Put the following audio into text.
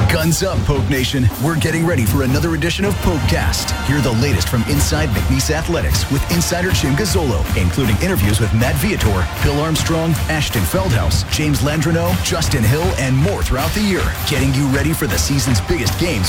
Guns up, Poke Nation. We're getting ready for another edition of Pokecast. Hear the latest from inside McNeese Athletics with insider Jim Gazzolo, including interviews with Matt Viator, Bill Armstrong, Ashton Feldhaus, James Landreneau, Justin Hill, and more throughout the year. Getting you ready for the season's biggest games